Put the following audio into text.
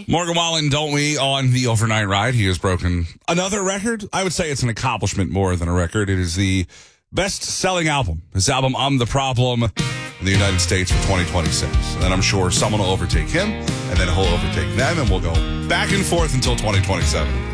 Morgan Wallen, don't we, on the overnight ride. He has broken another record. I would say it's an accomplishment more than a record. It is the best-selling album. His album, I'm the Problem, in the United States for 2026. And then I'm sure someone will overtake him, and then he'll overtake them, and we'll go back and forth until 2027.